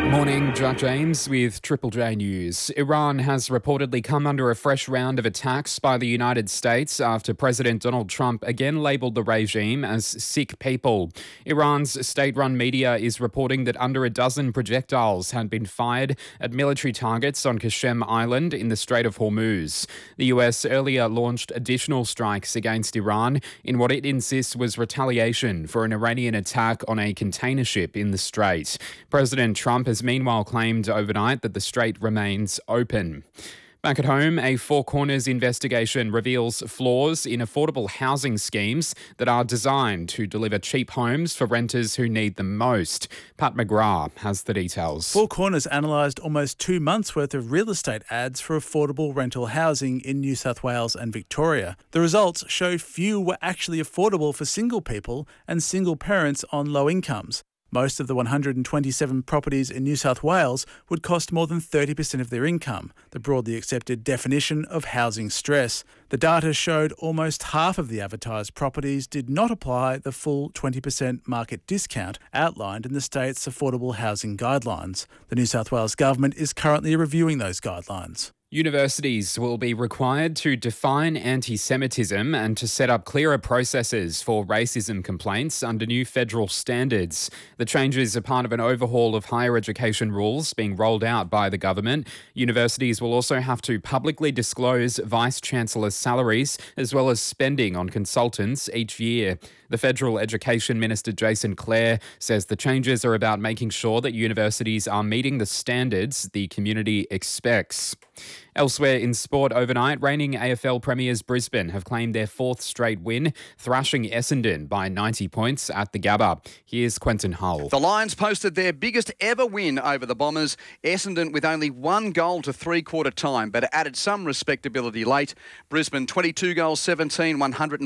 Morning, Jack James with Triple J News. Iran has reportedly come under a fresh round of attacks by the United States after President Donald Trump again labelled the regime as sick people. Iran's state-run media is reporting that under a dozen projectiles had been fired at military targets on Qasem Island in the Strait of Hormuz. The US earlier launched additional strikes against Iran in what it insists was retaliation for an Iranian attack on a container ship in the Strait. President Trump has meanwhile claimed overnight that the strait remains open. Back at home, a Four Corners investigation reveals flaws in affordable housing schemes that are designed to deliver cheap homes for renters who need them most. Pat McGrath has the details. Four Corners analysed almost 2 months' worth of real estate ads for affordable rental housing in New South Wales and Victoria. The results showed few were actually affordable for single people and single parents on low incomes. Most of the 127 properties in New South Wales would cost more than 30% of their income, the broadly accepted definition of housing stress. The data showed almost half of the advertised properties did not apply the full 20% market discount outlined in the state's affordable housing guidelines. The New South Wales government is currently reviewing those guidelines. Universities will be required to define anti-Semitism and to set up clearer processes for racism complaints under new federal standards. The changes are part of an overhaul of higher education rules being rolled out by the government. Universities will also have to publicly disclose vice-chancellors' salaries as well as spending on consultants each year. The Federal Education Minister Jason Clare says the changes are about making sure that universities are meeting the standards the community expects. Elsewhere in sport overnight, reigning AFL premiers Brisbane have claimed their fourth straight win, thrashing Essendon by 90 points at the Gabba. Here's Quentin Hull. The Lions posted their biggest ever win over the Bombers. Essendon with only one goal to three-quarter time, but added some respectability late. Brisbane 22 goals, 17,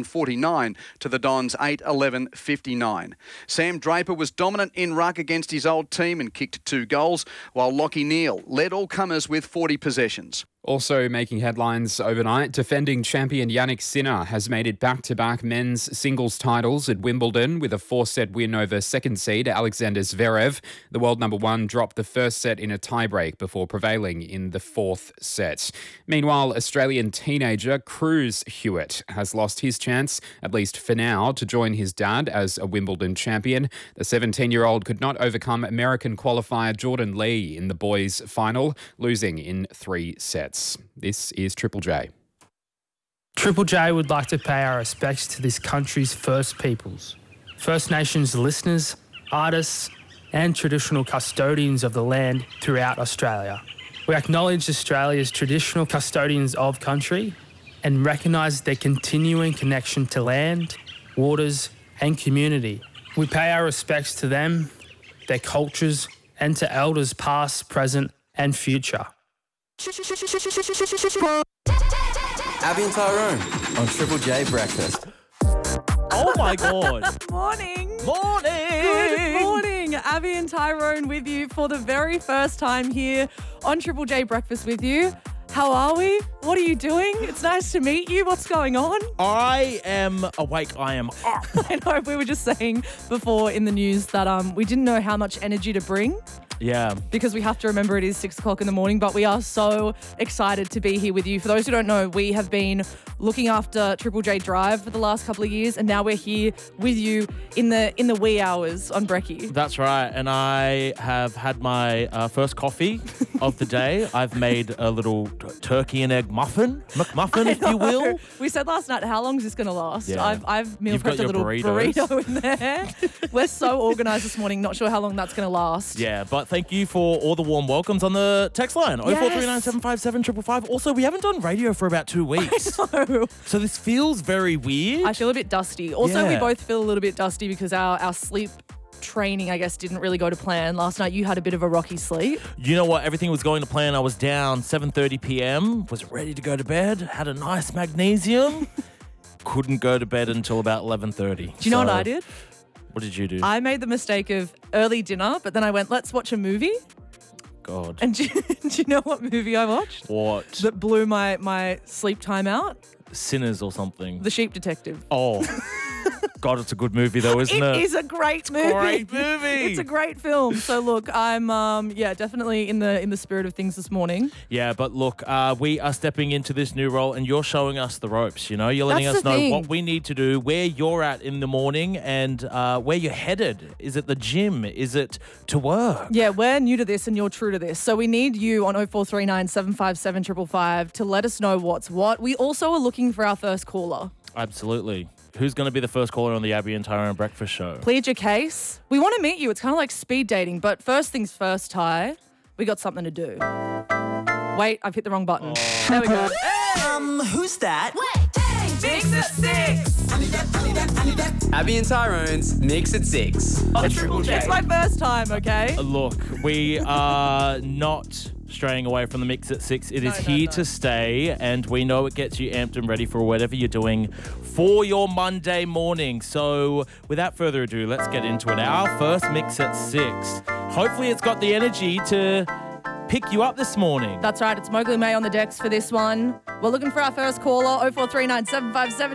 149 to the Dons 8, 11, 59. Sam Draper was dominant in ruck against his old team and kicked 2 goals, while Lachie Neale led all comers with 40 possessions. Also making headlines overnight, defending champion Yannick Sinner has made it back-to-back men's singles titles at Wimbledon with a 4-set win over second seed Alexander Zverev. The world number one dropped the first set in a tiebreak before prevailing in the fourth set. Meanwhile, Australian teenager Cruz Hewitt has lost his chance, at least for now, to join his dad as a Wimbledon champion. The 17-year-old could not overcome American qualifier Jordan Lee in the boys' final, losing in 3 sets. This is Triple J. Triple J would like to pay our respects to this country's First Peoples, First Nations listeners, artists and traditional custodians of the land throughout Australia. We acknowledge Australia's traditional custodians of country and recognise their continuing connection to land, waters and community. We pay our respects to them, their cultures and to elders past, present and future. Abby and Tyrone on Triple J Breakfast. Oh my God. Morning. Morning. Good morning. Abby and Tyrone with you for the very first time here on Triple J Breakfast with you. How are we? What are you doing? It's nice to meet you. What's going on? I am awake. I am up. I know we were just saying before in the news that we didn't know how much energy to bring. Yeah. Because we have to remember it is 6 o'clock in the morning, but we are so excited to be here with you. For those who don't know, we have been looking after Triple J Drive for the last couple of years, and now we're here with you in the wee hours on Brekkie. That's right. And I have had my first coffee of the day. I've made a little turkey and egg muffin, McMuffin, if you will. We said last night, how long is this going to last? Yeah. I've meal You've got prepped a your little burritos. burrito in there. We're so organised this morning, not sure how long that's going to last. Yeah, but thank you for all the warm welcomes on the text line, Yes. 0439 757 555. Also, we haven't done radio for about 2 weeks. I know. So this feels very weird. I feel a bit dusty. Also, we Yeah. both feel a little bit dusty because our sleep training, I guess, didn't really go to plan. Last night you had a bit of a rocky sleep. You know what? Everything was going to plan. I was down 7:30 p.m, was ready to go to bed, had a nice magnesium. Couldn't go to bed until about 11:30. Do you know what I did? What did you do? I made the mistake of early dinner, but then I went, let's watch a movie. God. And do you know what movie I watched? What? That blew my sleep time out? Sinners or something. The Sheep Detective. Oh. God, it's a good movie though, isn't it? It is a great movie. Great movie. It's a great film. So look, I'm definitely in the spirit of things this morning. Yeah, but look, we are stepping into this new role and you're showing us the ropes, you know? You're letting That's us the know thing. what we need to do, where you're at in the morning and where you're headed. Is it the gym? Is it to work? Yeah, we're new to this and you're true to this. So we need you on 0439 757 555 to let us know what's what. We also are looking for our first caller. Absolutely. Who's going to be the first caller on the Abby and Tyrone Breakfast Show? Plead your case. We want to meet you. It's kind of like speed dating, but first things first, Ty, we got something to do. Wait, I've hit the wrong button. There we go. Who's that? Mix at 6. Abby and Tyrone's Mix at 6. On Triple J. It's my first time, okay? Look, we are not straying away from the Mix at 6. It is here to stay, and we know it gets you amped and ready for whatever you're doing for your Monday morning. So without further ado, let's get into it. Our first Mix at 6. Hopefully it's got the energy to pick you up this morning. That's right. It's Mowgli May on the decks for this one. We're looking for our first caller, 0439 757